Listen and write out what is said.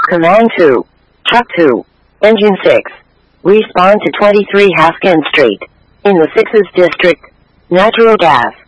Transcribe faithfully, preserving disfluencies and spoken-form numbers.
Command two. Truck two. Engine six. Respond to twenty-three Haskins Street. In the sixth District. Natural gas.